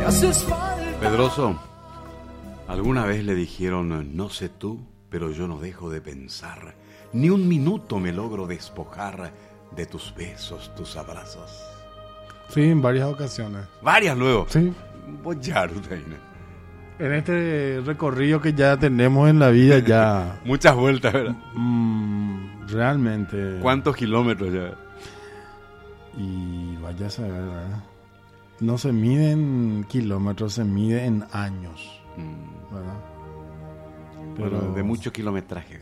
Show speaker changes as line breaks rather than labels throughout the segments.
Pedroso, alguna vez le dijeron, no sé tú, pero yo no dejo de pensar, ni un minuto me logro despojar de tus besos, tus abrazos.
Sí, en varias ocasiones.
Varias luego.
Sí.
En
este recorrido que ya tenemos en la vida ya...
Muchas vueltas, ¿verdad?
Realmente...
¿Cuántos kilómetros ya?
Y vaya a saber, ¿verdad? No se mide en kilómetros, se mide en años, ¿verdad?
Pero bueno, de mucho kilometraje.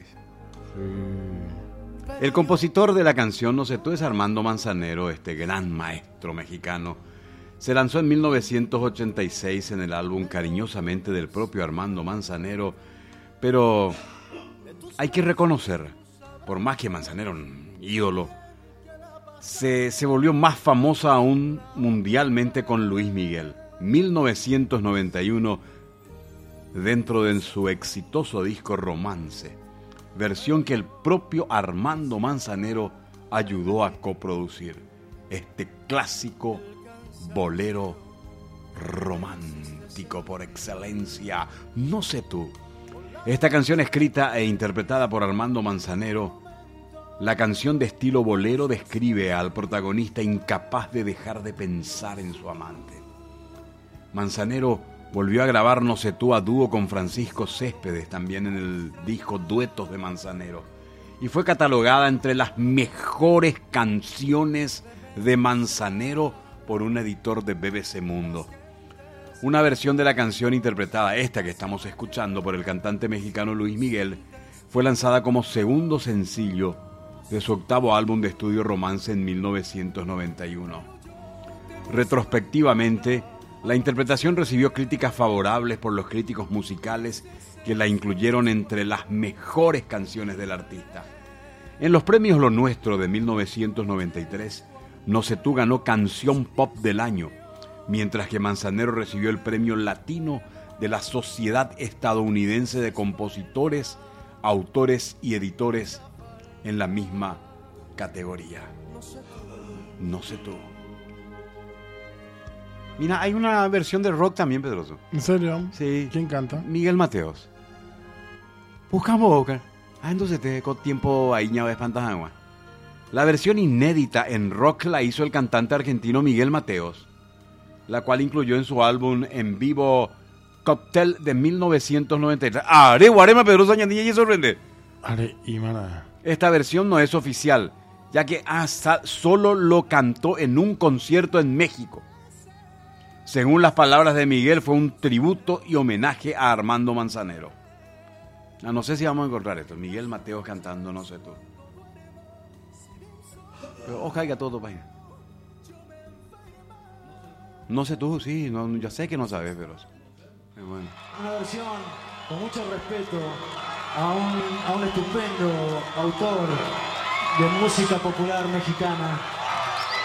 Sí.
El compositor de la canción No sé tú es Armando Manzanero, este gran maestro mexicano. Se lanzó en 1986 en el álbum Cariñosamente del propio Armando Manzanero, pero hay que reconocer, por más que Manzanero un ídolo, se volvió más famosa aún mundialmente con Luis Miguel. 1991, dentro de su exitoso disco Romance, versión que el propio Armando Manzanero ayudó a coproducir. Este clásico bolero romántico por excelencia, No sé tú. Esta canción escrita e interpretada por Armando Manzanero, la canción de estilo bolero describe al protagonista incapaz de dejar de pensar en su amante. Manzanero volvió a grabar No sé tú a dúo con Francisco Céspedes, también en el disco Duetos de Manzanero, y fue catalogada entre las mejores canciones de Manzanero por un editor de BBC Mundo. Una versión de la canción interpretada, esta que estamos escuchando, por el cantante mexicano Luis Miguel, fue lanzada como segundo sencillo de su octavo álbum de estudio Romance en 1991. Retrospectivamente, la interpretación recibió críticas favorables por los críticos musicales que la incluyeron entre las mejores canciones del artista. En los premios Lo Nuestro de 1993, No sé tú ganó Canción Pop del Año, mientras que Manzanero recibió el premio latino de la Sociedad Estadounidense de Compositores, Autores y Editores en la misma categoría. No sé tú. Mira, hay una versión de rock también, Pedroso.
¿En serio?
Sí.
¿Quién canta?
Miguel Mateos. Buscamos boca. Entonces te con tiempo ahí ñave espantajagua. La versión inédita en rock la hizo el cantante argentino Miguel Mateos, la cual incluyó en su álbum en vivo Cóctel de 1993. ¡Are, guarema, Pedroso añadilla y sorprende!
¡Are, y mana!
Esta versión no es oficial, ya que solo lo cantó en un concierto en México. Según las palabras de Miguel, fue un tributo y homenaje a Armando Manzanero. No sé si vamos a encontrar esto. Miguel Mateos cantando No sé tú. Pero ojalá todo para allá. No sé tú, sí, no, yo sé que no sabes, pero bueno.
Una versión con mucho respeto a un estupendo autor de música popular mexicana,